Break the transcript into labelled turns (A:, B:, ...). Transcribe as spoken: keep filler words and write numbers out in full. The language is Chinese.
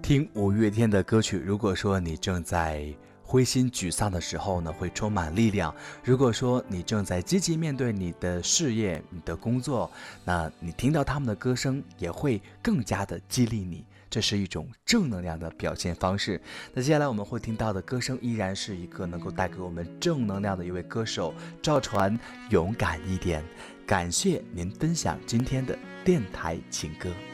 A: 听五月天的歌曲，如果说你正在灰心沮丧的时候呢，会充满力量；如果说你正在积极面对你的事业、你的工作，那你听到他们的歌声也会更加的激励你。这是一种正能量的表现方式。那接下来我们会听到的歌声依然是一个能够带给我们正能量的一位歌手赵传，勇敢一点。感谢您分享今天的电台情歌。